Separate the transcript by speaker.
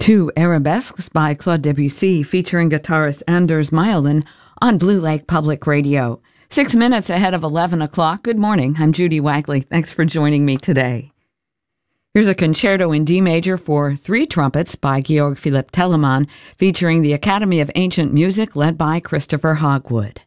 Speaker 1: to Arabesques by Claude Debussy featuring guitarist Anders Mylan on Blue Lake Public Radio. 6 minutes ahead of 11 o'clock. Good morning. I'm Judy Wagley. Thanks for joining me today. Here's a concerto in D major for 3 trumpets by Georg Philipp Telemann featuring the Academy of Ancient Music led by Christopher Hogwood.